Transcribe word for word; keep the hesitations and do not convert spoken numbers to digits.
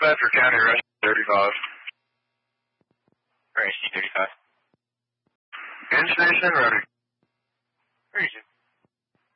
Bedford County, Rush thirty-five. Rush thirty-five. Engine station ready. Engine.